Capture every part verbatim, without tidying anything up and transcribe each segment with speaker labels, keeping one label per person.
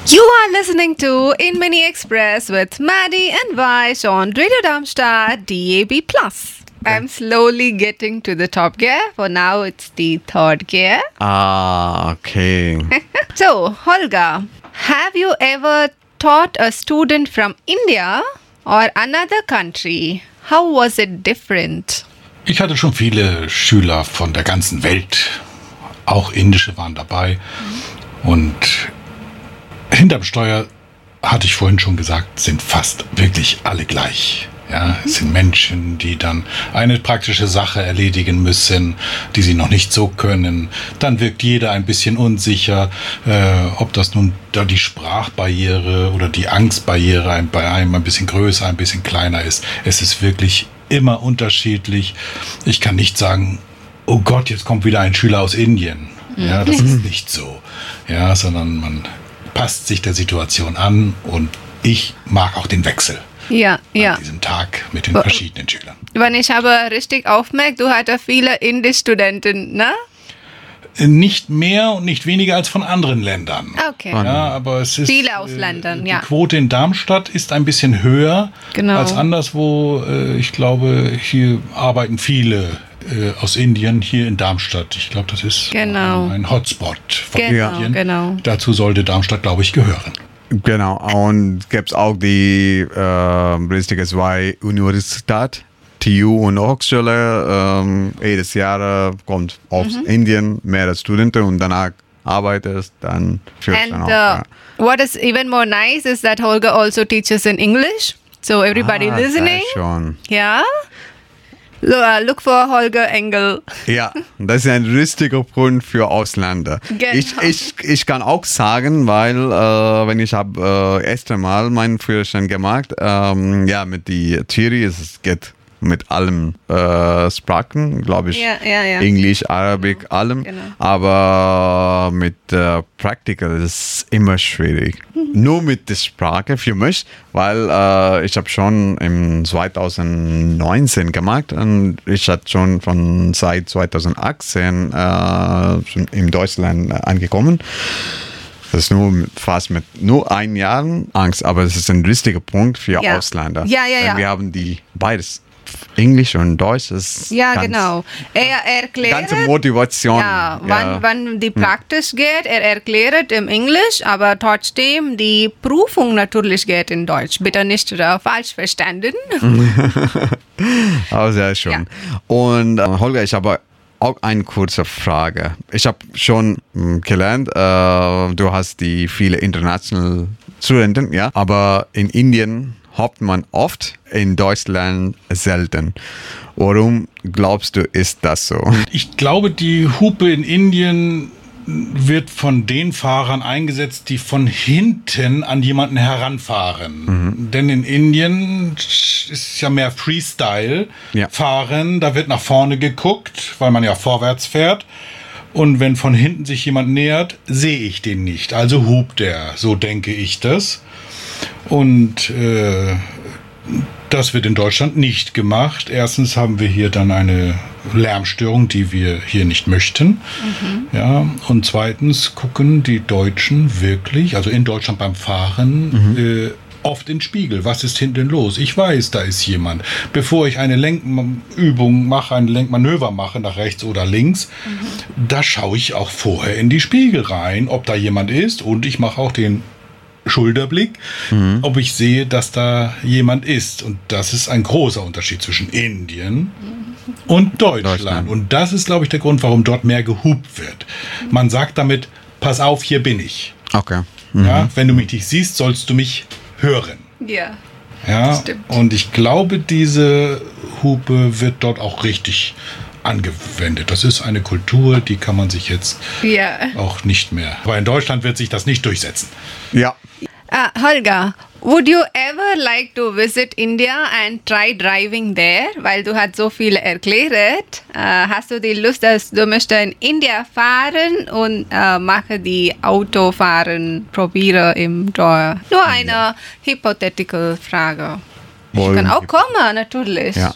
Speaker 1: You are listening to In Mini Express with Maddie and Vish on Radio Darmstadt D A B plus. I'm slowly getting to the top gear. For now, it's the third gear.
Speaker 2: Ah, okay.
Speaker 1: So, Holger, have you ever taught a student from India or another country? How was it different?
Speaker 3: Ich hatte schon viele Schüler von der ganzen Welt. Auch indische waren dabei. Und hinterm Steuer, hatte ich vorhin schon gesagt, sind fast wirklich alle gleich. Ja, es sind Menschen, die dann eine praktische Sache erledigen müssen, die sie noch nicht so können. Dann wirkt jeder ein bisschen unsicher, äh, ob das nun da die Sprachbarriere oder die Angstbarriere ein, bei einem ein bisschen größer, ein bisschen kleiner ist. Es ist wirklich immer unterschiedlich. Ich kann nicht sagen, oh Gott, jetzt kommt wieder ein Schüler aus Indien. Ja, das ist nicht so. Ja, sondern man passt sich der Situation an und ich mag auch den Wechsel.
Speaker 1: Ja, ja.
Speaker 3: An diesem Tag mit den verschiedenen Schülern.
Speaker 1: Wenn ich aber richtig aufmerke, du hattest viele Indisch-Studenten, ne?
Speaker 3: Nicht mehr und nicht weniger als von anderen Ländern.
Speaker 1: Okay.
Speaker 3: Ja, aber es ist,
Speaker 1: Viele aus Ländern,
Speaker 3: die
Speaker 1: ja.
Speaker 3: Die Quote in Darmstadt ist ein bisschen höher
Speaker 1: Genau.
Speaker 3: als anderswo. Ich glaube, hier arbeiten viele aus Indien hier in Darmstadt. Ich glaube, das ist
Speaker 1: Genau.
Speaker 3: ein Hotspot von
Speaker 1: Genau,
Speaker 3: Indien.
Speaker 1: genau.
Speaker 3: Dazu sollte Darmstadt, glaube ich, gehören.
Speaker 2: Genau, und gibt es auch die äh, richtige zwei Universität, T U und Hochschule. Ähm, jedes Jahr kommt aus
Speaker 1: Mhm.
Speaker 2: Indien mehrere Studenten und danach arbeitest dann für
Speaker 1: And
Speaker 2: dann auch,
Speaker 1: uh,
Speaker 2: ja.
Speaker 1: what is even more nice is that Holger also teaches in English. So everybody
Speaker 2: Ah,
Speaker 1: listening,
Speaker 2: sehr schon.
Speaker 1: yeah. So, uh, look for Holger Engel.
Speaker 2: Ja, das ist ein richtiger Punkt für Ausländer.
Speaker 1: Genau.
Speaker 2: Ich, ich, ich kann auch sagen, weil äh, wenn ich habe äh, erste Mal meinen Führerschein gemacht, ähm, ja, mit die Theorie, es geht mit allem äh, Sprachen, glaube ich,
Speaker 1: Ja, ja, ja.
Speaker 2: Englisch, Arabisch, allem,
Speaker 1: Genau.
Speaker 2: aber mit äh, Practical ist es immer schwierig. Nur mit der Sprache für mich, weil äh, ich habe schon im zwanzig neunzehn gemacht und ich hatte schon von seit zwanzig achtzehn äh, schon in Deutschland äh, angekommen. Das ist nur mit, fast mit nur ein Jahr Angst, aber es ist ein richtiger Punkt für
Speaker 1: Ja.
Speaker 2: Ausländer.
Speaker 1: Ja, ja, ja.
Speaker 2: Denn wir haben die beides, Englisch und Deutsch. Das ist
Speaker 1: Ja,
Speaker 2: ganz,
Speaker 1: genau. Er erklärt,
Speaker 2: ganze Motivation.
Speaker 1: ja, wann, wann die Praxis geht, er erklärt im Englisch, aber trotzdem die Prüfung natürlich geht in Deutsch. Bitte nicht äh, falsch verstanden.
Speaker 2: Aber sehr schön.
Speaker 1: Ja.
Speaker 2: Und äh, Holger, ich habe auch eine kurze Frage. Ich habe schon mh, gelernt, äh, du hast die viele internationale Studenten, ja, aber in Indien hofft man oft, in Deutschland selten. Warum glaubst du, ist das so?
Speaker 3: Ich glaube, die Hupe in Indien wird von den Fahrern eingesetzt, die von hinten an jemanden heranfahren. Mhm. Denn in Indien ist ja mehr Freestyle-Fahren.
Speaker 2: Ja.
Speaker 3: Da wird nach vorne geguckt, weil man ja vorwärts fährt. Und wenn von hinten sich jemand nähert, sehe ich den nicht. Also hupt er. So denke ich das. Und äh, das wird in Deutschland nicht gemacht. Erstens haben wir hier dann eine Lärmstörung, die wir hier nicht möchten. Mhm. Ja, und zweitens gucken die Deutschen wirklich, also in Deutschland beim Fahren, mhm. äh, oft in den Spiegel. Was ist hinten los? Ich weiß, da ist jemand. Bevor ich eine Lenkübung mache, ein Lenkmanöver mache, nach rechts oder links, mhm. da schaue ich auch vorher in die Spiegel rein, ob da jemand ist. Und ich mache auch den Schulterblick, mhm. ob ich sehe, dass da jemand ist. Und das ist ein großer Unterschied zwischen Indien und Deutschland. Deutschland. Und das ist, glaube ich, der Grund, warum dort mehr gehupt wird. Man sagt damit, pass auf, hier bin ich.
Speaker 2: Okay. Mhm.
Speaker 3: Ja, wenn du mich nicht siehst, sollst du mich hören.
Speaker 1: Ja,
Speaker 3: ja,
Speaker 1: stimmt.
Speaker 3: Und ich glaube, diese Hupe wird dort auch richtig angewendet. Das ist eine Kultur, die kann man sich jetzt
Speaker 1: ja.
Speaker 3: auch nicht mehr. Aber in Deutschland wird sich das nicht durchsetzen.
Speaker 2: Ja.
Speaker 1: Uh, Holger, would you ever like to visit India and try driving there? Weil du hast so viel erklärt. Uh, hast du die Lust, dass du möchtest in India fahren und uh, mache die Autofahren, probiere im Door? Nur eine ja. hypothetical Frage. Ich kann auch kommen, natürlich.
Speaker 2: Ja.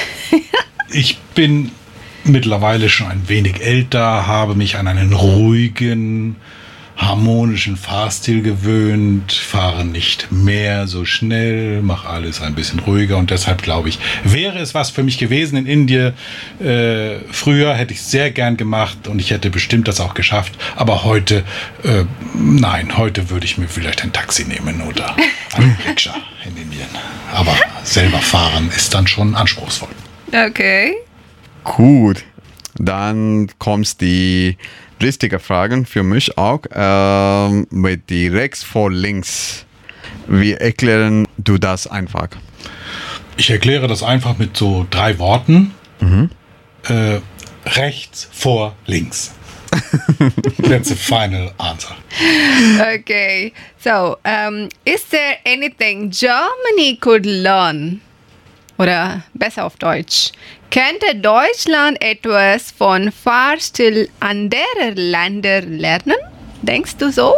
Speaker 3: Ich bin mittlerweile schon ein wenig älter, habe mich an einen ruhigen harmonischen Fahrstil gewöhnt, fahre nicht mehr so schnell, mache alles ein bisschen ruhiger und deshalb glaube ich, wäre es was für mich gewesen in Indien. Äh, früher hätte ich es sehr gern gemacht und ich hätte bestimmt das auch geschafft, aber heute, äh, nein, heute würde ich mir vielleicht ein Taxi nehmen oder ein Rikscha in Indien. Aber selber fahren ist dann schon anspruchsvoll.
Speaker 1: Okay.
Speaker 2: Gut. Dann kommt die richtige Frage für mich auch ähm, mit die rechts vor links. Wie erklären du das einfach?
Speaker 3: Ich erkläre das einfach mit so drei Worten. Mhm. Äh, rechts vor links. That's the final answer.
Speaker 1: Okay. So, um, is there anything Germany could learn? Oder besser auf Deutsch. Könnte Deutschland etwas von Fahrstil anderer Länder lernen? Denkst du so?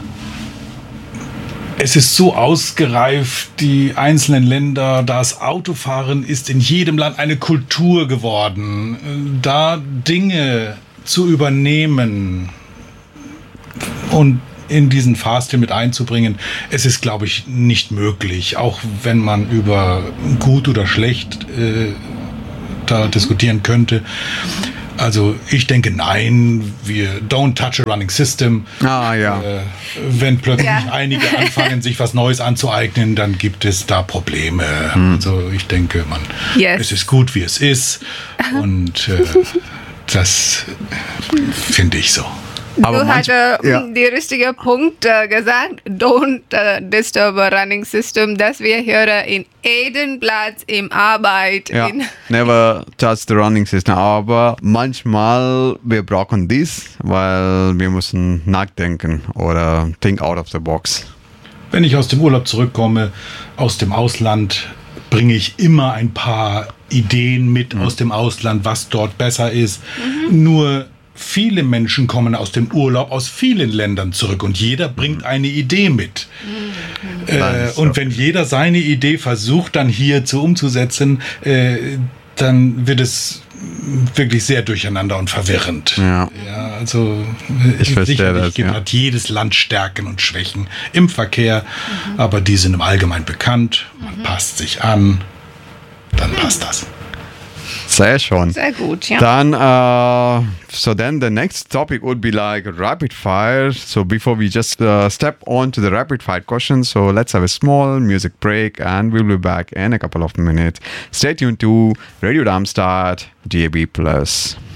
Speaker 3: Es ist so ausgereift, die einzelnen Länder, das Autofahren ist in jedem Land eine Kultur geworden. Da Dinge zu übernehmen und in diesen Fahrstil mit einzubringen, es ist, glaube ich, nicht möglich. Auch wenn man über gut oder schlecht äh, da diskutieren könnte. Also ich denke, nein, wir don't touch a running system.
Speaker 2: Ah, ja.
Speaker 3: Äh, wenn plötzlich
Speaker 1: Ja.
Speaker 3: einige anfangen, sich was Neues anzueignen, dann gibt es da Probleme.
Speaker 2: Hm.
Speaker 3: Also ich denke, man,
Speaker 1: Yes.
Speaker 3: es ist gut, wie es ist. Und äh, das finde ich so.
Speaker 2: Aber
Speaker 1: du hast
Speaker 2: manch-
Speaker 1: äh,
Speaker 2: ja.
Speaker 1: die richtige Punkt äh, gesagt. Don't äh, disturb a running system. Das wir hören in jedem Platz im Arbeit.
Speaker 2: Ja,
Speaker 1: In
Speaker 2: never touch the running system. Aber manchmal wir brauchen dies, weil wir müssen nachdenken oder think out of the box.
Speaker 3: Wenn ich aus dem Urlaub zurückkomme, aus dem Ausland, bringe ich immer ein paar Ideen mit aus dem Ausland, was dort besser ist. Nur viele Menschen kommen aus dem Urlaub aus vielen Ländern zurück und jeder bringt eine Idee mit. Äh,
Speaker 2: Das ist
Speaker 3: und
Speaker 2: so.
Speaker 3: wenn jeder seine Idee versucht, dann hier zu umzusetzen, äh, dann wird es wirklich sehr durcheinander und verwirrend.
Speaker 2: Ja.
Speaker 3: Ja, also
Speaker 2: Ich verstehe
Speaker 3: sicherlich
Speaker 2: das,
Speaker 3: gibt,
Speaker 2: ja.
Speaker 3: hat jedes Land Stärken und Schwächen im Verkehr, aber die sind im Allgemeinen bekannt. Man passt sich an, dann passt das.
Speaker 2: Sehr schon.
Speaker 1: Sehr gut, ja.
Speaker 2: Then, uh, so then the next topic would be like rapid fire. So before we just uh, step on to the rapid fire questions, so let's have a small music break and we'll be back in a couple of minutes. Stay tuned to Radio Darmstadt D A B Plus.